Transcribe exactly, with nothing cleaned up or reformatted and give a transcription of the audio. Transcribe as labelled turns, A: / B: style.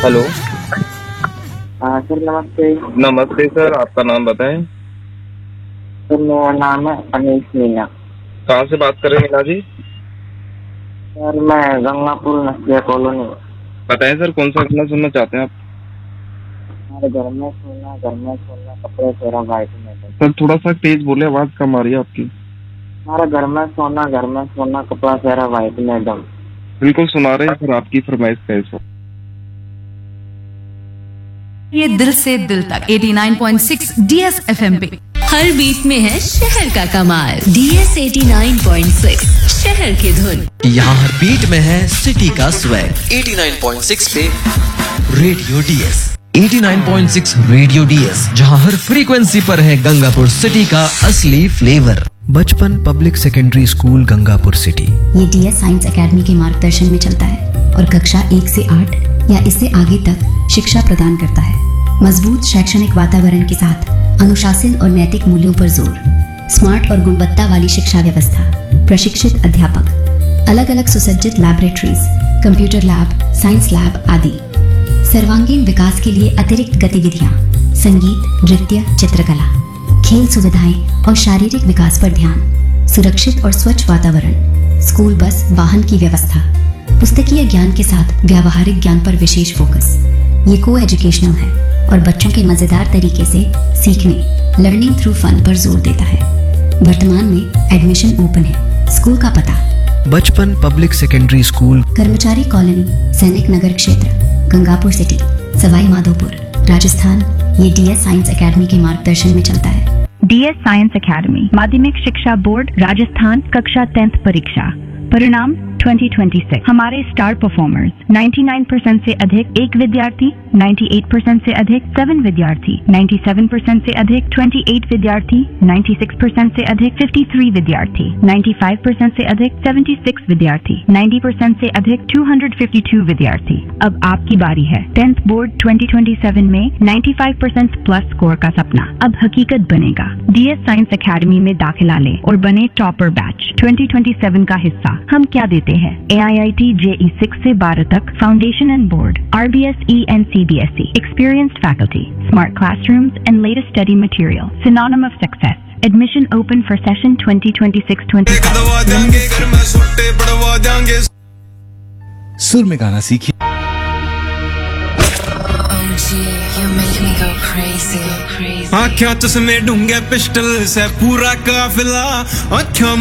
A: Hello.
B: हाँ sir नमस्ते।
A: नमस्ते सर, आपका नाम बताएं।
B: सर मेरा नाम है अनीश मीना।
A: कहाँ से बात कर रहे हैं मीना जी?
B: सर मैं गंगापुर नसिया कॉलोनी।
A: बताएं सर, कौन सा गाना सुनना चाहते हैं आप?
B: हमारे घर में सोना, घर में सोना, कपड़े तेरा भाई में।
A: सर थोड़ा सा तेज बोले, आवाज कम आ रही है आपकी।
B: हमारे घर में सोना, घर में सोना, कपड़ा तेरा वाइट मैडम।
A: बिल्कुल सुना रहे हैं सर, आपकी फरमाइश का है सर।
C: ये दिल से दिल तक eighty nine point six DS FM पे
D: हर बीट में है शहर का कमाल। DS eighty nine point six शहर की धुन।
E: यहाँ हर बीट में है सिटी का swag. Eighty nine point six पे radio DS. Eighty nine point six radio DS, जहाँ हर फ्रीक्वेंसी पर है गंगापुर सिटी का असली फ्लेवर।
F: बचपन public secondary school Gangapur city.
G: ये डीएस साइंस एकेडमी के मार्गदर्शन में चलता है और कक्षा एक से आठ या इससे आगे तक शिक्षा प्रदान करता है। मजबूत शैक्षणिक वातावरण के साथ अनुशासन और नैतिक मूल्यों पर जोर, स्मार्ट और गुणवत्ता वाली शिक्षा व्यवस्था, प्रशिक्षित अध्यापक, अलग अलग सुसज्जित laboratories, computer lab, science lab आदि। सर्वांगीण विकास के लिए अतिरिक्त गतिविधियाँ, संगीत, नृत्य, चित्रकला, खेल सुविधाएं और शारीरिक विकास पर ध्यान, सुरक्षित और स्वच्छ वातावरण, स्कूल बस वाहन की व्यवस्था, पुस्तकीय ज्ञान के साथ व्यावहारिक ज्ञान पर विशेष फोकस। ये को एजुकेशनल है और बच्चों के मजेदार तरीके से सीखने, लर्निंग थ्रू फन पर जोर देता है। वर्तमान में एडमिशन ओपन है। स्कूल का पता:
F: बचपन पब्लिक सेकेंडरी स्कूल,
G: कर्मचारी कॉलोनी, सैनिक नगर क्षेत्र, गंगापुर सिटी, सवाई माधोपुर, राजस्थान। ये डीएस साइंस एकेडमी के मार्गदर्शन में चलता है।
H: डीएस साइंस एकेडमी माध्यमिक शिक्षा बोर्ड राजस्थान कक्षा टेंथ परीक्षा परिणाम ट्वेंटी ट्वेंटी सिक्स। हमारे स्टार परफॉर्मर्स निन्यानवे परसेंट से अधिक एक विद्यार्थी, अट्ठानवे परसेंट से अधिक सेवन विद्यार्थी, सत्तानवे परसेंट से अधिक अट्ठाईस विद्यार्थी, छियानवे परसेंट से अधिक तिरेपन विद्यार्थी, पचानवे परसेंट से अधिक छिहत्तर विद्यार्थी, नब्बे परसेंट से अधिक दो सौ बावन विद्यार्थी। अब आपकी बारी है। Tenth board twenty twenty seven में पचानवे परसेंट प्लस स्कोर का सपना अब हकीकत बनेगा। डीएस साइंस एकेडमी में दाखिला लें और बने topper batch twenty twenty seven का हिस्सा। हम क्या देते हैं? ए आई I T J E six से बारह तक foundation and board, R B S E and C B S E, experienced faculty, smart classrooms and latest study material, synonym of success. Admission open for session twenty twenty-six twenty-seven.
E: सुर में गाना सीखिए।
I: आँखें चश्मे ढूंढे पिस्टल से पूरा काफिला, आँखों